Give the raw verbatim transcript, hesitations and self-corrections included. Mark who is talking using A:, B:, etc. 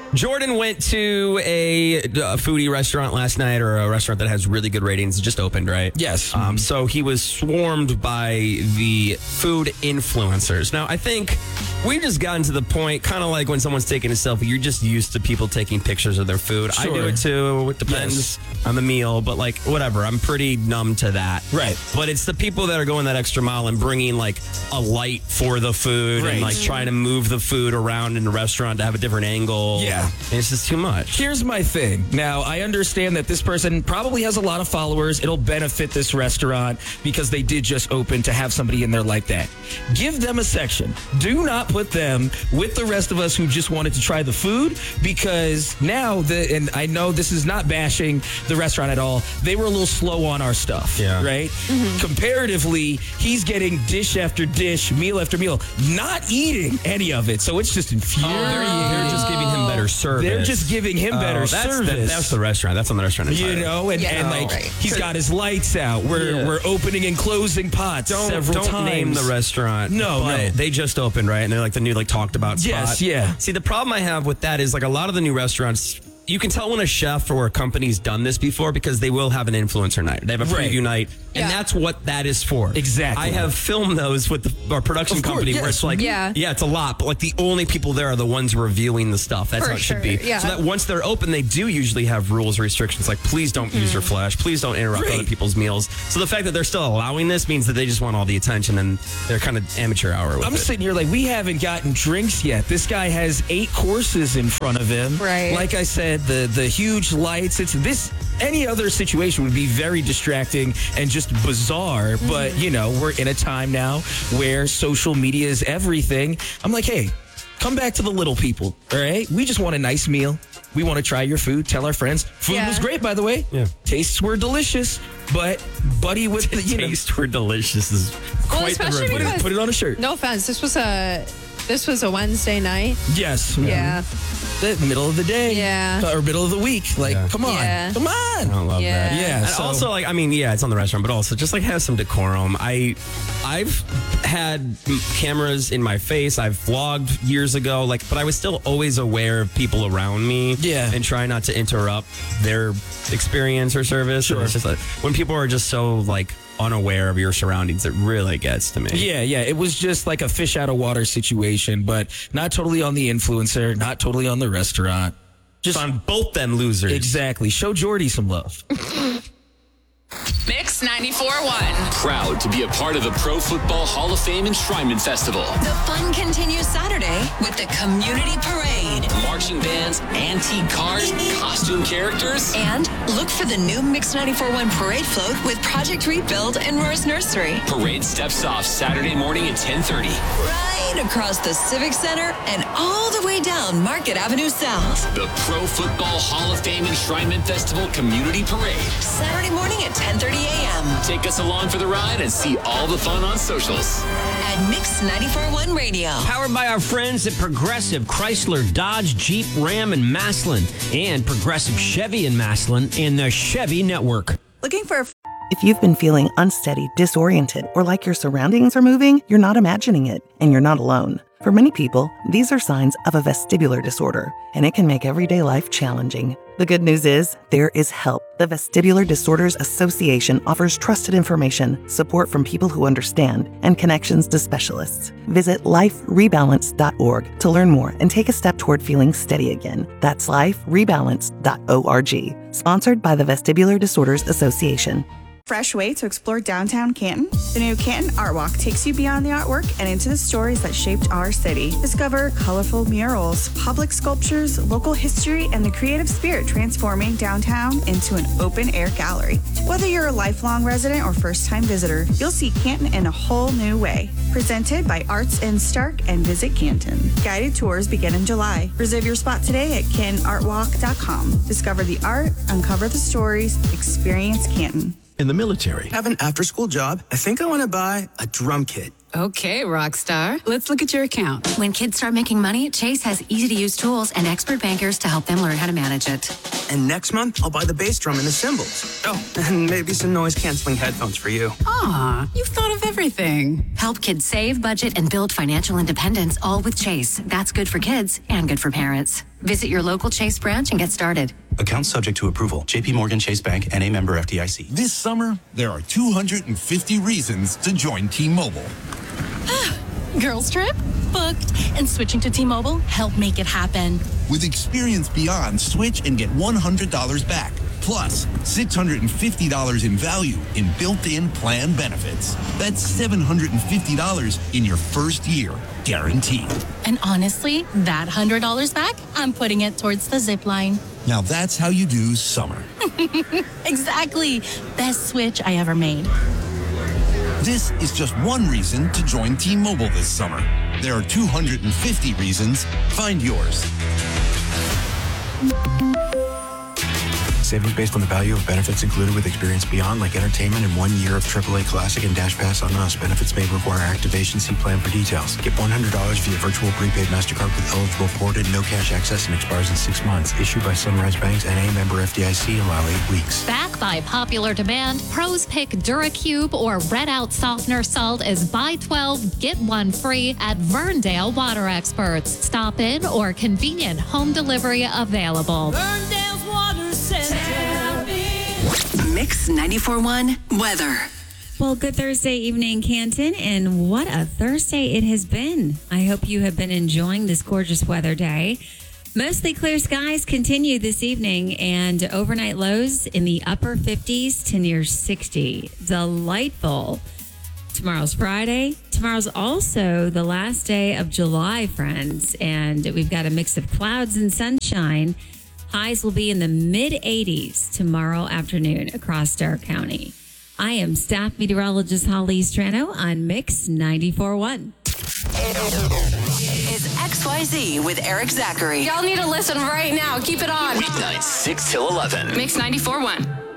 A: Jordan went to a, a foodie restaurant last night, or a restaurant that has really good ratings. It just opened, right?
B: Yes.
A: Um, so he was swarmed by the food influencers. Now, I think we've just gotten to the point, kind of like when someone's taking a selfie, you're just used to people taking pictures of their food.
B: Sure.
A: I do it too. It depends
B: Yes.
A: on the meal, but like whatever. I'm pretty numb to that.
B: Right.
A: But it's the people that are going that extra mile and bringing like a light for the food
B: Right.
A: and like trying to move the food around in the restaurant to have a different angle.
B: Yeah.
A: And it's just too much.
B: Here's my thing. Now, I understand that this person probably has a lot of followers. It'll benefit this restaurant because they did just open to have somebody in there like that. Give them a section. Do not put them with the rest of us who just wanted to try the food, because now, the and I know this is not bashing the restaurant at all, they were a little slow on our stuff,
A: Yeah.
B: right? Comparatively, he's getting dish after dish, meal after meal, not eating any of it. So it's just infuriating.
A: They're just giving him better service.
B: They're just giving him better
A: Oh, that's
B: service.
A: The, that's the restaurant. That's on the restaurant.
B: You
A: entirely.
B: know, and,
C: Yeah.
B: and like
C: Right.
B: he's got his lights out. We're
A: Yeah.
B: we're opening and closing pots
A: Don't,
B: several
A: don't
B: times.
A: name the restaurant.
B: No,
A: but
B: no.
A: They just opened, right? And they're like the new, like, talked about spot.
B: Yes, yeah.
A: See, the problem I have with that is like a lot of the new restaurants, you can tell when a chef or a company's done this before because they will have an influencer night. They have a
B: Right.
A: preview night, and
C: Yeah.
A: that's what that is for.
B: Exactly.
A: I have filmed those with the, our production
B: Of course,
A: company where
B: yes.
A: it's like,
C: Yeah.
A: yeah, it's a lot, but like the only people there are the ones reviewing the stuff. That's
C: For
A: how it should
C: sure,
A: be.
C: yeah.
A: So that once they're open, they do usually have rules, restrictions, like please don't use your flash, please don't interrupt
B: Right.
A: other people's meals. So the fact that they're still allowing this means that they just want all the attention and they're kind of amateur hour with
B: I'm
A: it.
B: sitting here like, we haven't gotten drinks yet. This guy has eight courses in front of him.
C: Right.
B: Like I said, the the huge lights. It's this. Any other situation would be very distracting and just bizarre. But you know, we're in a time now where social media is everything. I'm like, hey, come back to the little people. All right, we just want a nice meal. We want to try your food. Tell our friends. Food
C: Yeah.
B: was great, by the way.
A: Yeah.
B: Tastes were delicious. But buddy with the, you know,
A: Taste were delicious is
C: Well,
A: quite the
C: especially
A: review.
B: put, it,
C: because-
B: put it on a shirt.
C: No offense. This was a this was a Wednesday night.
B: Yes.
C: Yeah.
B: The middle of the day.
C: Yeah.
B: Or middle of the week. Like,
A: Yeah.
B: come on.
C: Yeah.
B: Come
A: I
B: on.
A: don't love
C: Yeah.
A: that.
B: Yeah,
A: And
B: so-
A: also, like, I mean, yeah, it's on the restaurant, but also just like have some decorum. I, I've had cameras in my face. I've vlogged years ago, like, but I was still always aware of people around me.
B: Yeah.
A: And try not to interrupt their experience or service.
B: Sure.
A: And it's just like when people are just so like unaware of your surroundings, it really gets to me.
B: Yeah, yeah. It was just like a fish out of water situation, but not totally on the influencer, not totally on the restaurant.
A: Just on both them losers.
B: Exactly. Show Jordy some love.
D: Mix ninety-four point one.
E: Proud to be a part of the Pro Football Hall of Fame Enshrinement Festival.
D: The fun continues Saturday with the Community Parade.
E: Marching bands, antique cars, costume characters.
D: And look for the new Mix ninety-four point one parade float with Project Rebuild and Roar's Nursery.
E: Parade steps off Saturday morning at ten thirty.
D: Right across the Civic Center and all the way down Market Avenue South.
E: The Pro Football Hall of Fame Enshrinement Festival Community Parade.
D: Saturday morning at ten thirty a.m.
E: Take us along for the ride and see all the fun on socials.
D: at Mix ninety-four point one Radio.
F: Powered by our friends at Progressive Chrysler, Dodge, Jeep, Ram, and Maslin, and Progressive Chevy and Maslin, and the Chevy Network.
G: Looking for a If you've been feeling unsteady, disoriented, or like your surroundings are moving, you're not imagining it, and you're not alone. For many people, these are signs of a vestibular disorder, and it can make everyday life challenging. The good news is, there is help. The Vestibular Disorders Association offers trusted information, support from people who understand, and connections to specialists. Visit life rebalance dot org to learn more and take a step toward feeling steady again. That's life rebalance dot org. Sponsored by the Vestibular Disorders Association.
H: Fresh way to explore downtown Canton? The new Canton Art Walk takes you beyond the artwork and into the stories that shaped our city. Discover colorful murals, public sculptures, local history, and the creative spirit transforming downtown into an open-air gallery. Whether you're a lifelong resident or first-time visitor, you'll see Canton in a whole new way. Presented by Arts in Stark and Visit Canton. Guided tours begin in July. Reserve your spot today at canton art walk dot com. Discover the art, uncover the stories, experience Canton.
I: In the military.
J: Have an after-school job. I think I want to buy a drum kit.
I: Okay, rock star. Let's look at your account.
J: When kids start making money, Chase has easy-to-use tools and expert bankers to help them learn how to manage it.
K: And next month, I'll buy the bass drum and the cymbals. Oh, and maybe some noise-canceling headphones for you.
I: Aw, you've thought of everything.
J: Help kids save, budget, and build financial independence, all with Chase. That's good for kids and good for parents. Visit your local Chase branch and get started.
L: Account subject to approval. J P Morgan Chase Bank, N A member F D I C.
M: This summer, there are two hundred fifty reasons to join T-Mobile.
N: Girls trip? Booked. And switching to T-Mobile helped make it happen.
M: With Experience Beyond, switch and get one hundred dollars back. Plus, six hundred fifty dollars in value in built-in plan benefits. That's seven hundred fifty dollars in your first year, guaranteed.
N: And honestly, that one hundred dollars back, I'm putting it towards the zip line.
M: Now that's how you do summer.
N: Exactly. Best switch I ever made.
M: This is just one reason to join T-Mobile this summer. There are two hundred fifty reasons. Find yours.
O: Savings based on the value of benefits included with Experience Beyond, like entertainment and one year of triple A Classic and Dash Pass on us. Benefits may require activation. See plan for details. Get one hundred dollars via virtual prepaid MasterCard with eligible ported, no cash access, and expires in six months. Issued by Sunrise Banks, N A member F D I C, allow eight weeks.
P: Back by popular demand, pros pick DuraCube or Red Out Softener Salt as buy twelve, get one free at Verndale Water Experts. Stop in or convenient home delivery available.
D: Verndale's Water Center. Mix ninety-four point one weather.
Q: Well, good Thursday evening, Canton, and what a Thursday it has been. I hope you have been enjoying this gorgeous weather day. Mostly clear skies continue this evening, and overnight lows in the upper fifties to near sixty. Delightful. Tomorrow's Friday. Tomorrow's also the last day of July, friends, and we've got a mix of clouds and sunshine. Highs will be in the mid eighties tomorrow afternoon across Starr County. I am staff meteorologist Holly Strano on Mix ninety-four point one.
D: It's X Y Z with Eric Zachary.
R: Y'all need to listen right now. Keep it on.
E: Weeknights, six till eleven.
R: Mix ninety-four point one.